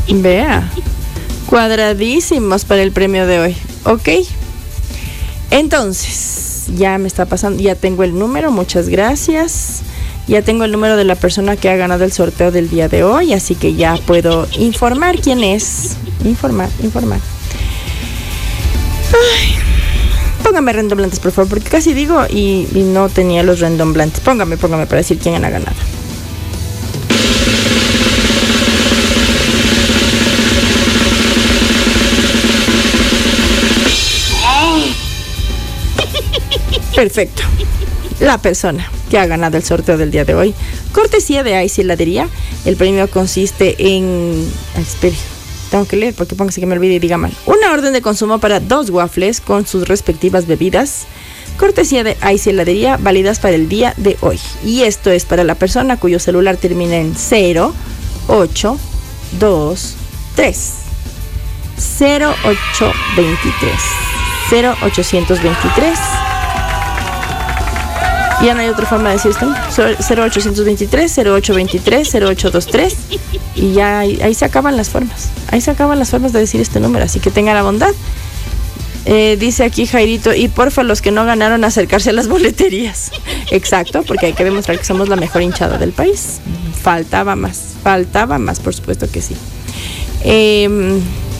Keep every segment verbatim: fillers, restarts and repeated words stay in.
Vea, cuadradísimos para el premio de hoy. Ok. Entonces, ya me está pasando, ya tengo el número, muchas gracias. Ya tengo el número de la persona que ha ganado el sorteo del día de hoy, así que ya puedo informar quién es. Informar, informar. Ay, póngame redomblantes, por favor, porque casi digo y, y no tenía los redomblantes. Póngame, póngame para decir quién ha ganado. Perfecto. La persona que ha ganado el sorteo del día de hoy, cortesía de Ice Heladería. El premio consiste en... Ay, espere, tengo que leer porque póngase que me olvide y diga mal. Una orden de consumo para dos waffles con sus respectivas bebidas, cortesía de Ice Heladería, válidas para el día de hoy. Y esto es para la persona cuyo celular termina en cero ocho dos tres. cero ocho veintitrés. cero ochocientos veintitrés. Ya no hay otra forma de decir esto. cero ochocientos veintitrés, cero ocho veintitrés, cero ocho veintitrés. Y ya ahí, ahí se acaban las formas. Ahí se acaban las formas de decir este número. Así que tenga la bondad. Eh, dice aquí Jairito, y porfa los que no ganaron acercarse a las boleterías. Exacto, porque hay que demostrar que somos la mejor hinchada del país. Faltaba más, faltaba más, por supuesto que sí. Eh...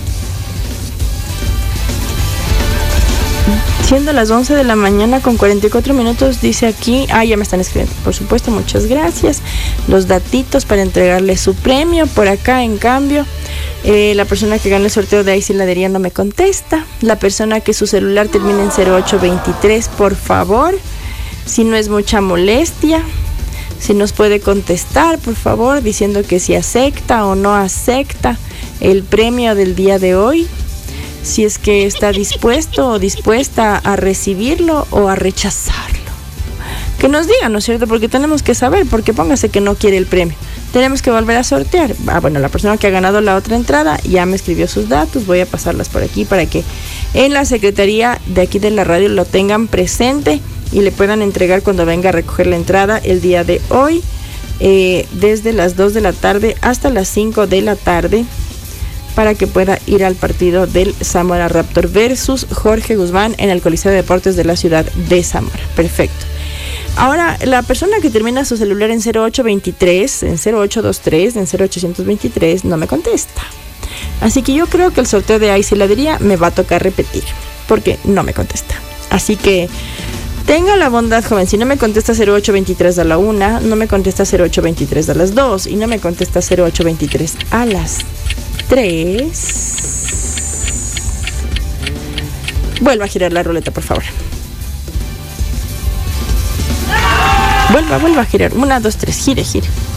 Siendo las once de la mañana con cuarenta y cuatro minutos, dice aquí, ah, ya me están escribiendo, por supuesto, muchas gracias, los datitos para entregarle su premio. Por acá, en cambio, eh, la persona que gana el sorteo de Ice Heladería no me contesta. La persona que su celular termina en cero ocho veintitrés, por favor, si no es mucha molestia, si nos puede contestar, por favor, diciendo que si acepta o no acepta el premio del día de hoy, si es que está dispuesto o dispuesta a recibirlo o a rechazarlo. Que nos diga, ¿no es cierto? Porque tenemos que saber, porque póngase que no quiere el premio. Tenemos que volver a sortear. Ah, bueno, la persona que ha ganado la otra entrada ya me escribió sus datos, voy a pasarlas por aquí para que en la secretaría de aquí de la radio lo tengan presente y le puedan entregar cuando venga a recoger la entrada el día de hoy, eh, desde las dos de la tarde hasta las cinco de la tarde, para que pueda ir al partido del Zamora Raptor versus Jorge Guzmán en el Coliseo de Deportes de la ciudad de Zamora. Perfecto. Ahora, la persona que termina su celular en cero ocho veintitrés, en cero ocho veintitrés, en cero ochocientos veintitrés, no me contesta. Así que yo creo que el sorteo de Ice Heladería me va a tocar repetir, porque no me contesta. Así que tenga la bondad, joven, si no me contesta cero ocho veintitrés a la una, no me contesta cero ocho veintitrés a las dos y no me contesta cero ocho veintitrés a las tres. Vuelva a girar la ruleta, por favor. Vuelva, vuelva a girar. Una, dos, tres. Gire, gire.